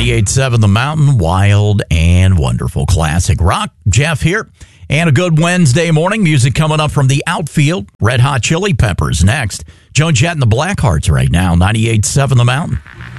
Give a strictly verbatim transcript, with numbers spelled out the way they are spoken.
ninety-eight point seven The Mountain, wild and wonderful classic rock. Jeff here. And a good Wednesday morning. Music coming up from the outfield. Red Hot Chili Peppers next. Joan Jett and the Blackhearts right now. ninety-eight point seven The Mountain.